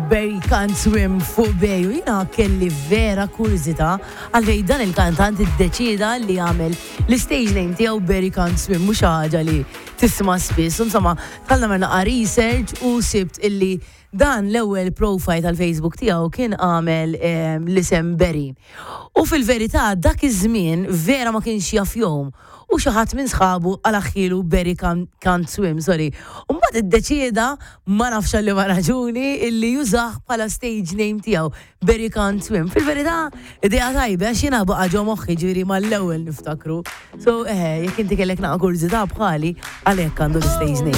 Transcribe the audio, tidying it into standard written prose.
Barry Can't Swim fuq Bej u jina kelli vera kurzita għalfej dan il-kantant id-deċida li għamel l-stage name tiegħu Barry Can't Swim mhux ħaġa li tisma' spiss. Insomma, talla naqa research u sibt illi dan l-ewwel profile tal-Facebook tiegħu kien għamel l-isem Barry. U fil-verità dak iż-żmien vera ma kienx jaf jom. U xi ħadd minn sħabu għal-aħħilu Barry Can't Swim, sorry. U mbagħad iddeċieda ma nafx li ma raġuni illi jużah bħala stage name tiegħu Barry Can't Swim. Fil-verità idea tajba għax jiena baqa' ġo moħħi ġieri mal-ewwel niftakru. So jekk inti kellek naqa' kurzità bħali għalhekk għandu l-stage name.